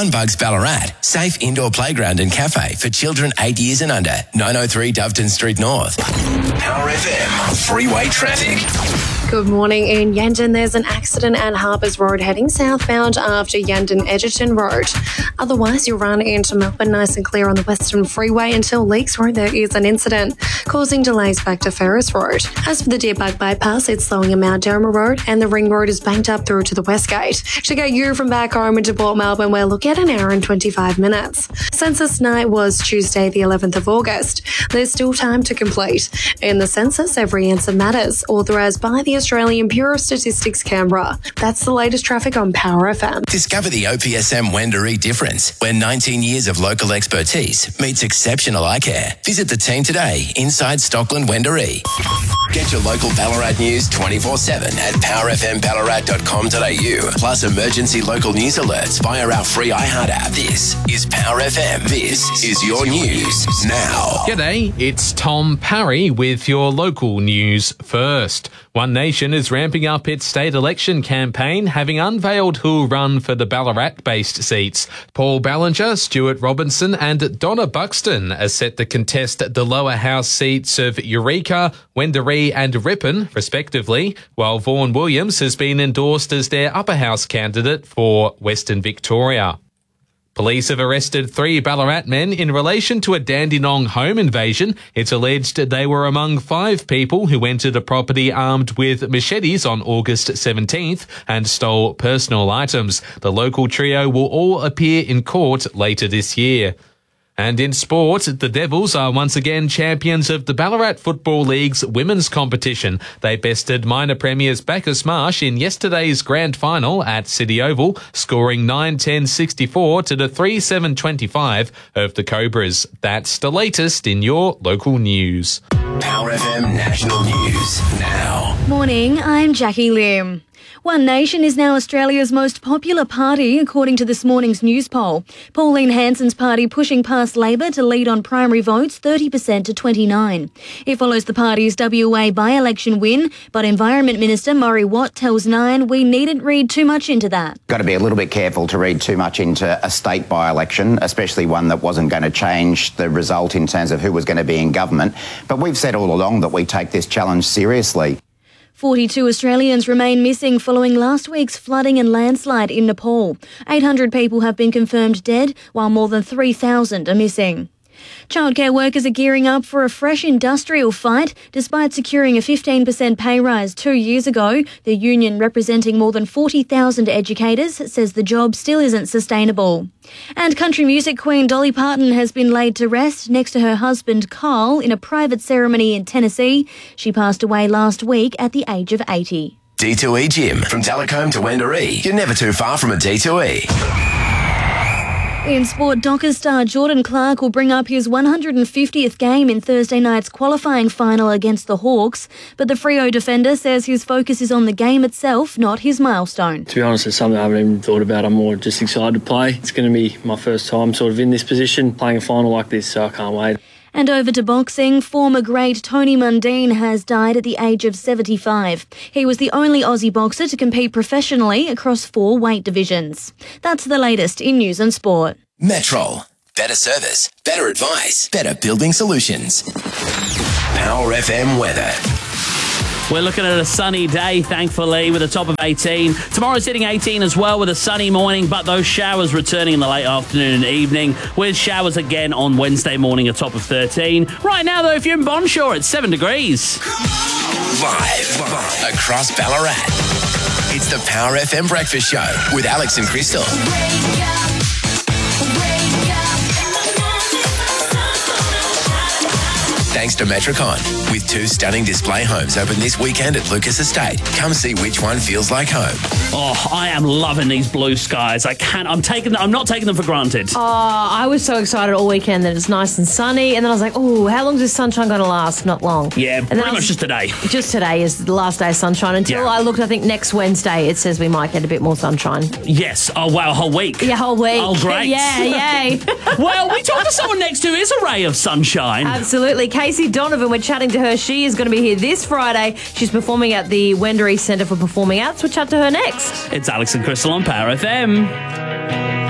Funbugs Ballarat, safe indoor playground and cafe for children 8 years and under. 903 Doveton Street North. Power FM, freeway traffic. Good morning. In Yandon, there's an accident at Harbours Road heading southbound after Yandon Edgerton Road. Otherwise, you'll run into Melbourne nice and clear on the Western Freeway until Leakes Road. There is an incident causing delays back to Ferris Road. As for the Deerbug Bypass, it's slowing in Mount Derma Road and the Ring Road is banked up through to the West Gate. To get you from back home into Port Melbourne, we're looking at an hour and 25 minutes. Census night was Tuesday, the 11th of August. There's still time to complete. In the census, every answer matters, authorised by the Australian Bureau of Statistics, Canberra. That's the latest traffic on Power FM. Discover the OPSM Wendouree difference, where 19 years of local expertise meets exceptional eye care. Visit the team today inside Stockland Wendouree. Get your local Ballarat news 24/7 at powerfmballarat.com.au. Plus emergency local news alerts via our free iHeart app. This is Power FM. This is your news now. G'day, it's Tom Parry with your local news first. One Nation is ramping up its state election campaign, having unveiled who'll run for the Ballarat-based seats. Paul Ballinger, Stuart Robinson and Donna Buxton are set to contest the lower house seats of Eureka, Wendouree and Ripon, respectively, while Vaughan Williams has been endorsed as their upper house candidate for Western Victoria. Police have arrested 3 Ballarat men in relation to a Dandenong home invasion. It's alleged they were among 5 people who entered a property armed with machetes on August 17th and stole personal items. The local trio will all appear in court later this year. And in sport, the Devils are once again champions of the Ballarat Football League's women's competition. They bested minor premiers Bacchus Marsh in yesterday's grand final at City Oval, scoring 9-10-64 to the 3-7-25 of the Cobras. That's the latest in your local news. Power FM National News now. Morning, I'm Jackie Lim. One Nation is now Australia's most popular party, according to this morning's news poll. Pauline Hanson's party pushing past Labor to lead on primary votes 30% to 29%. It follows the party's WA by-election win, but Environment Minister Murray Watt tells Nine we needn't read too much into that. Got to be a little bit careful to read too much into a state by-election, especially one that wasn't going to change the result in terms of who was going to be in government. But we've said all along that we take this challenge seriously. 42 Australians remain missing following last week's flooding and landslide in Nepal. 800 people have been confirmed dead, while more than 3,000 are missing. Childcare workers are gearing up for a fresh industrial fight. Despite securing a 15% pay rise 2 years ago, the union representing more than 40,000 educators says the job still isn't sustainable. And country music queen Dolly Parton has been laid to rest next to her husband Carl in a private ceremony in Tennessee. She passed away last week at the age of 80. D2E Gym. From Telecombe to Wendouree. You're never too far from a D2E. In sport, Dockers star Jordan Clark will bring up his 150th game in Thursday night's qualifying final against the Hawks, but the Freo defender says his focus is on the game itself, not his milestone. To be honest, it's something I haven't even thought about. I'm more just excited to play. It's going to be my first time sort of in this position, playing a final like this, so I can't wait. And over to boxing, former great Tony Mundine has died at the age of 75. He was the only Aussie boxer to compete professionally across 4 weight divisions. That's the latest in news and sport. Metrol. Better service, better advice, better building solutions. Power FM weather. We're looking at a sunny day, thankfully, with a top of 18. Tomorrow's hitting 18 as well with a sunny morning, but those showers returning in the late afternoon and evening, with showers again on Wednesday morning, a top of 13. Right now, though, if you're in Bonshaw, it's 7 degrees. Live across Ballarat. It's the Power FM Breakfast Show with Alex and Crystal. Thanks to Metricon, with 2 stunning display homes open this weekend at Lucas Estate. Come see which one feels like home. Oh, I am loving these blue skies. I'm not taking them for granted. Oh, I was so excited all weekend that it's nice and sunny, and then I was like, oh, how long is this sunshine going to last? Not long. Yeah, and pretty much just today. Just today is the last day of sunshine until I looked, I think next Wednesday it says we might get a bit more sunshine. Yes. Oh, wow, a whole week. Yeah, whole week. Oh, great. Yeah, yay. Well, we talked to someone next who is a ray of sunshine. Absolutely. Casey Donovan, we're chatting to her. She is going to be here this Friday. She's performing at the Wendouree Centre for Performing Arts. We'll chat to her next. It's Alex and Crystal on Power FM.